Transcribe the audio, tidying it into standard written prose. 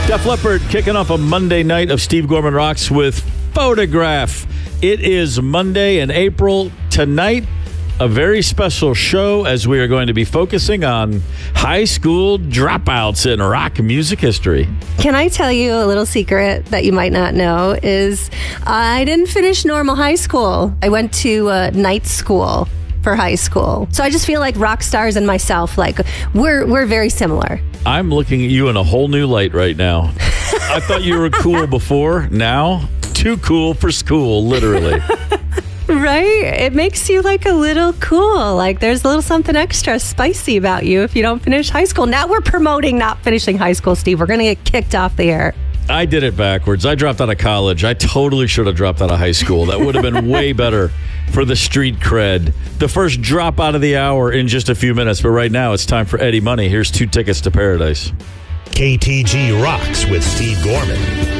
Def Leppard kicking off a Monday night of Steve Gorman Rocks with Photograph. It is Monday in April. Tonight, a very special show as we are going to be focusing on high school dropouts in rock music history. Can I tell you a little secret that you might not know is I didn't finish normal high school. I went to night school for high school. So I just feel like rock stars and myself, like we're very similar. I'm looking at you in a whole new light right now. I thought you were cool before. Now, too cool for school, literally. Right? It makes you like a little cool. Like there's a little something extra spicy about you if you don't finish high school. Now we're promoting not finishing high school, Steve. We're going to get kicked off the air. I did it backwards. I dropped out of college. I totally should have dropped out of high school. That would have been way better for the street cred. The first drop out of the hour in just a few minutes. But right now, it's time for Eddie Money. Here's 2 tickets to paradise. KTG Rocks with Steve Gorman.